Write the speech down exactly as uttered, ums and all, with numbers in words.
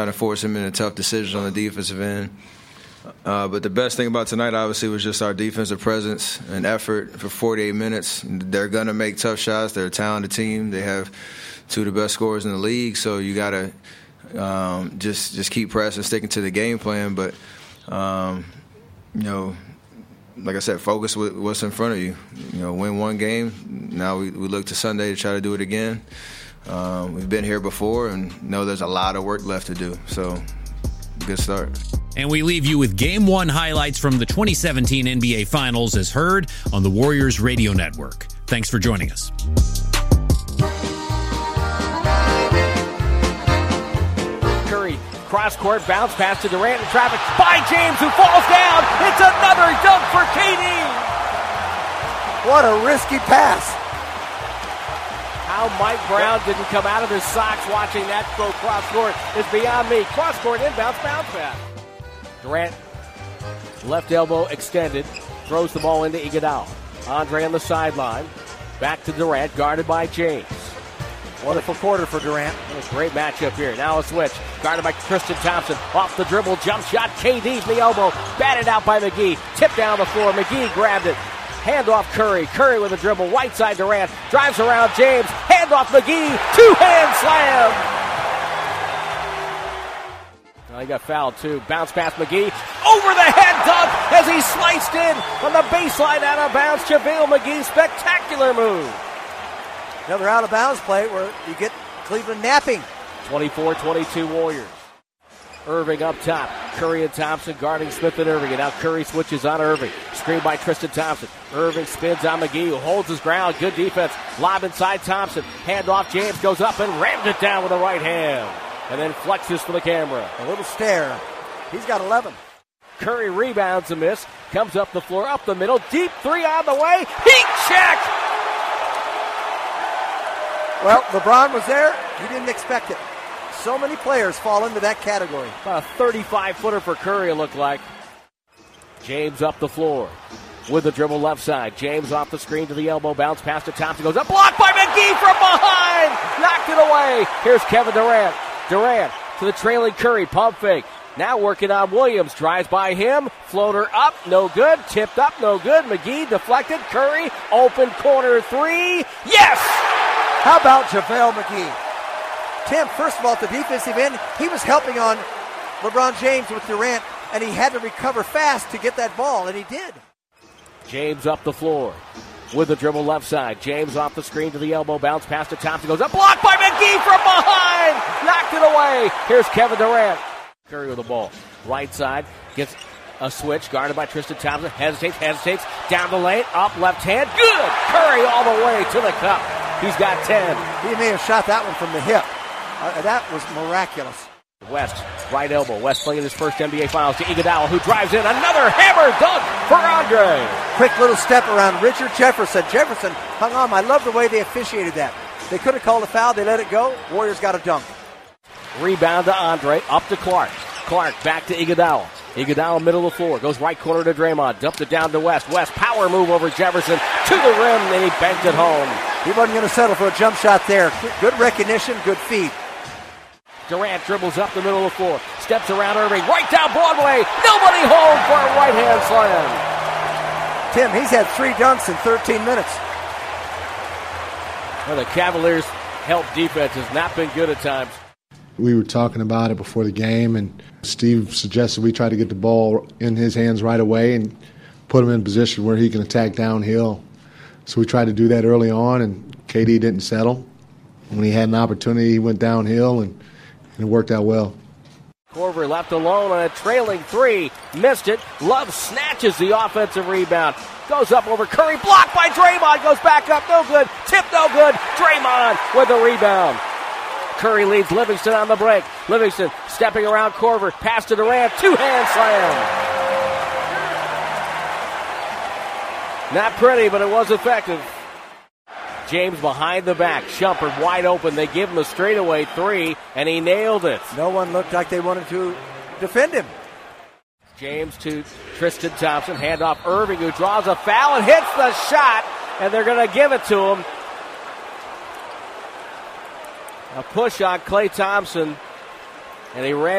to force him into tough decisions on the defensive end. Uh, but the best thing about tonight, obviously, was just our defensive presence and effort for forty-eight minutes. They're going to make tough shots. They're a talented team. They have two of the best scorers in the league, so you got to um, just just keep pressing, sticking to the game plan. But, um, you know, like I said, focus with what's in front of you. You know, win one game. Now we, we look to Sunday to try to do it again. Um, we've been here before and know there's a lot of work left to do. So, good start. And we leave you with Game one highlights from the twenty seventeen N B A Finals as heard on the Warriors Radio Network. Thanks for joining us. Curry, cross-court, bounce pass to Durant in traffic by James, who falls down. It's another dunk for K D. What a risky pass. How Mike Brown didn't come out of his socks watching that go cross-court is beyond me. Cross-court inbounds, bounce pass. Durant, left elbow extended, throws the ball into Iguodala. Andre on the sideline, back to Durant, guarded by James. Wonderful quarter for Durant. What a great matchup here. Now a switch, guarded by Tristan Thompson. Off the dribble, jump shot, K D's the elbow, batted out by McGee. Tipped down the floor, McGee grabbed it. Hand off Curry, Curry with a dribble, right side Durant, drives around James, hand off McGee, two-hand slam! He got fouled, too. Bounce pass McGee. Over the head dunk as he sliced in on the baseline out of bounds. JaVale McGee, spectacular move. Another out of bounds play where you get Cleveland napping. twenty-four twenty-two Warriors. Irving up top. Curry and Thompson guarding Smith and Irving. And now Curry switches on Irving. Screen by Tristan Thompson. Irving spins on McGee, who holds his ground. Good defense. Lob inside Thompson. Hand off James. Goes up and rams it down with the right hand. And then flexes for the camera. A little stare. He's got eleven. Curry rebounds a miss. Comes up the floor, up the middle. Deep three on the way. Heat check! Well, LeBron was there. He didn't expect it. So many players fall into that category. About a thirty-five footer for Curry, it looked like. James up the floor with the dribble left side. James off the screen to the elbow. Bounce pass to Thompson. Goes up. Blocked by McGee from behind. Knocked it away. Here's Kevin Durant. Durant to the trailing Curry. Pump fake. Now working on Williams. Drives by him. Floater up. No good. Tipped up. No good. McGee deflected. Curry. Open corner three. Yes! How about JaVale McGee? Tim, first of all, at the defensive end, he was helping on LeBron James with Durant, and he had to recover fast to get that ball, and he did. James up the floor with the dribble left side. James off the screen to the elbow. Bounce pass to Thompson. Goes up. Blocked by McGee from behind. Knocked it away. Here's Kevin Durant. Curry with the ball. Right side. Gets a switch. Guarded by Tristan Thompson. Hesitates. Hesitates. Down the lane. Up left hand. Good. Curry all the way to the cup. He's got ten. He may have shot that one from the hip. Uh, that was miraculous. West, right elbow. West playing his first N B A Finals to Iguodala, who drives in. Another hammer dunk for Andre. Quick little step around Richard Jefferson. Jefferson hung on. I love the way they officiated that. They could have called a foul. They let it go. Warriors got a dunk. Rebound to Andre. Up to Clark. Clark back to Iguodala. Iguodala middle of the floor. Goes right corner to Draymond. Dumped it down to West. West power move over Jefferson to the rim, and he banked it home. He wasn't going to settle for a jump shot there. Good recognition, good feed. Durant dribbles up the middle of the floor. Steps around Irving. Right down Broadway. Nobody home for a right-hand slam. Tim, he's had three dunks in thirteen minutes. Well, the Cavaliers' help defense has not been good at times. We were talking about it before the game, and Steve suggested we try to get the ball in his hands right away and put him in a position where he can attack downhill. So we tried to do that early on, and K D didn't settle. When he had an opportunity, he went downhill, and, and it worked out well. Korver left alone on a trailing three. Missed it. Love snatches the offensive rebound. Goes up over Curry. Blocked by Draymond. Goes back up. No good. Tip no good. Draymond with the rebound. Curry leads Livingston on the break. Livingston stepping around Korver. Pass to Durant. Two-hand slam. Not pretty, but it was effective. James behind the back. Shumpert wide open. They give him a straightaway three, and he nailed it. No one looked like they wanted to defend him. James to Tristan Thompson. Handoff Irving, who draws a foul and hits the shot, and they're going to give it to him. A push on Klay Thompson, and he ran